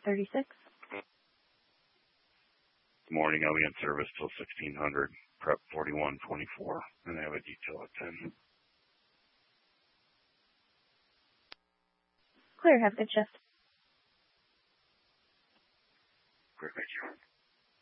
36. Good morning. I'll be in service till 1600. Prep 4124. And I have a detail at 10. Clear. Have a good shift.